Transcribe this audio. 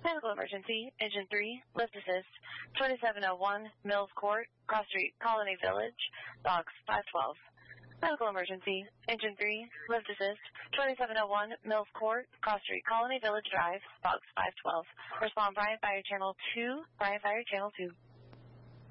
Medical emergency, Engine 3, lift assist, 2701 Mills Court, Cross Street, Colony Village, box 512. Medical emergency, Engine 3, lift assist, 2701 Mills Court, Cross Street, Colony Village Drive, box 512. Respond Bryant Fire Channel 2, Bryant Fire Channel 2.